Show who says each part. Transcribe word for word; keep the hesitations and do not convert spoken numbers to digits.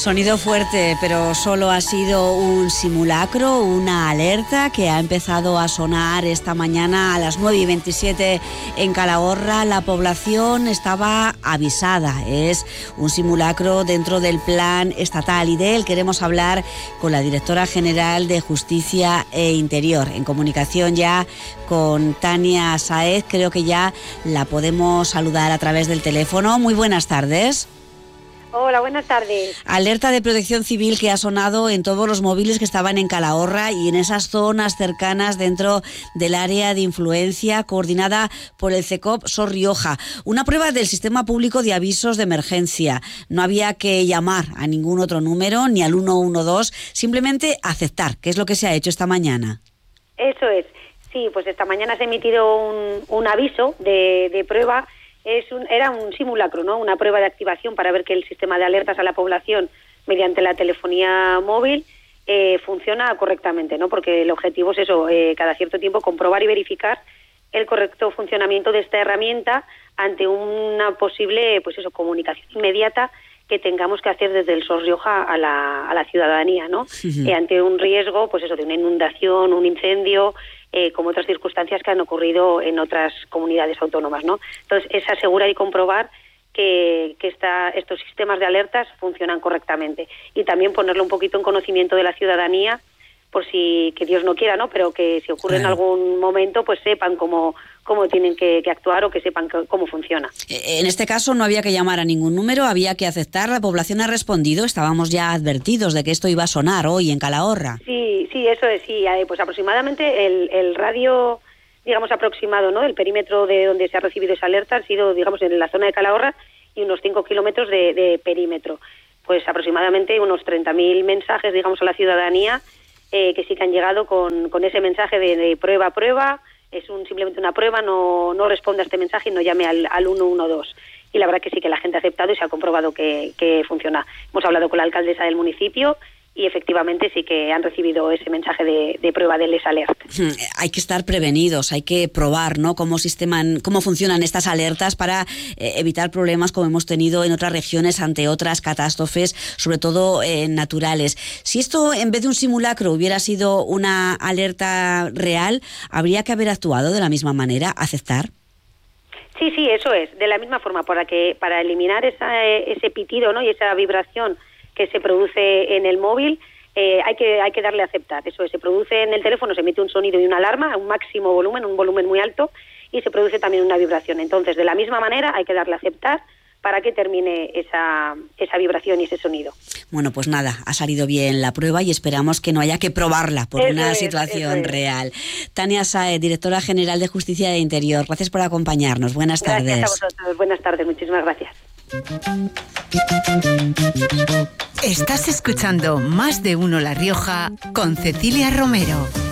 Speaker 1: Sonido fuerte, pero solo ha sido un simulacro, una alerta que ha empezado a sonar esta mañana a las nueve y veintisiete en Calahorra. La población estaba avisada. Es un simulacro dentro del plan estatal y de él queremos hablar con la directora general de Justicia e Interior. En comunicación ya con Tania Sáez, creo que ya la podemos saludar a través del teléfono. Muy buenas tardes.
Speaker 2: Hola, buenas tardes.
Speaker 1: Alerta de Protección Civil que ha sonado en todos los móviles que estaban en Calahorra y en esas zonas cercanas dentro del área de influencia coordinada por el CECOP Sos Rioja. Una prueba del sistema público de avisos de emergencia. No había que llamar a ningún otro número ni al uno uno dos, simplemente aceptar, que es lo que se ha hecho esta mañana.
Speaker 2: Eso es. Sí, pues esta mañana se ha emitido un, un aviso de, de prueba. Es un, era un simulacro, ¿no? Una prueba de activación para ver que el sistema de alertas a la población mediante la telefonía móvil eh, funciona correctamente, ¿no? Porque el objetivo es eso, eh, cada cierto tiempo comprobar y verificar el correcto funcionamiento de esta herramienta ante una posible, pues eso, comunicación inmediata que tengamos que hacer desde el Sos Rioja a la, a la ciudadanía, ¿no? Uh-huh. Eh, ante un riesgo, pues eso, de una inundación, un incendio, eh, como otras circunstancias que han ocurrido en otras comunidades autónomas, ¿no? Entonces, es asegurar y comprobar que, que esta, estos sistemas de alertas funcionan correctamente y también ponerlo un poquito en conocimiento de la ciudadanía por si, que Dios no quiera, ¿no? Pero que si ocurre claro. en algún momento, pues sepan cómo cómo tienen que, que actuar o que sepan que, cómo funciona.
Speaker 1: En este caso no había que llamar a ningún número, había que aceptar. La población ha respondido, estábamos ya advertidos de que esto iba a sonar hoy en Calahorra.
Speaker 2: Sí, sí, eso es, sí. Pues aproximadamente el, el radio, digamos, aproximado, ¿no? El perímetro de donde se ha recibido esa alerta ha sido, digamos, en la zona de Calahorra y unos cinco kilómetros de, de perímetro. Pues aproximadamente unos treinta mil mensajes, digamos, a la ciudadanía eh, que sí que han llegado con, con ese mensaje de, de prueba, prueba. Es un, simplemente una prueba, no, no responda a este mensaje y no llame al, al uno uno dos. Y la verdad que sí que la gente ha aceptado y se ha comprobado que, que funciona. Hemos hablado con la alcaldesa del municipio y efectivamente sí que han recibido ese mensaje de, de prueba del alert.
Speaker 1: Hay que estar prevenidos, hay que probar, ¿no?, cómo sisteman, cómo funcionan estas alertas para eh, evitar problemas como hemos tenido en otras regiones ante otras catástrofes, sobre todo eh, naturales. Si esto en vez de un simulacro hubiera sido una alerta real, ¿habría que haber actuado de la misma manera, aceptar?
Speaker 2: Sí, sí, eso es, de la misma forma, para que para eliminar esa, ese pitido, ¿no?, y esa vibración que se produce en el móvil, eh, hay que hay que darle a aceptar. Eso es, se produce en el teléfono, se emite un sonido y una alarma a un máximo volumen, un volumen muy alto, y se produce también una vibración. Entonces, de la misma manera, hay que darle a aceptar para que termine esa, esa vibración y ese sonido.
Speaker 1: Bueno, pues nada, ha salido bien la prueba y esperamos que no haya que probarla por
Speaker 2: eso
Speaker 1: una
Speaker 2: es,
Speaker 1: situación real. Tania Sáez, directora general de Justicia e Interior, gracias por acompañarnos. Buenas
Speaker 2: gracias
Speaker 1: tardes.
Speaker 2: Gracias a vosotros. Buenas tardes, muchísimas gracias.
Speaker 3: Estás escuchando Más de Uno La Rioja con Cecilia Romero.